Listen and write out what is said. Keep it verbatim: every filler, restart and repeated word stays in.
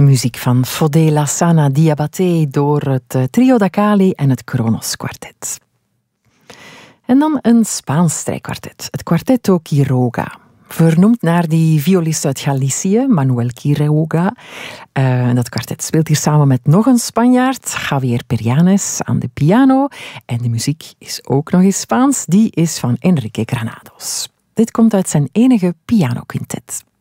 Muziek van Fodé Lassana Diabaté door het Trio da Cali en het Kronos Quartet. En dan een Spaans strijkkwartet, het Quarteto Quiroga. Vernoemd naar die violist uit Galicië, Manuel Quiroga. Uh, dat kwartet speelt hier samen met nog een Spanjaard, Javier Perianes, aan de piano. En de muziek is ook nog eens Spaans, die is van Enrique Granados. Dit komt uit zijn enige pianoquintet.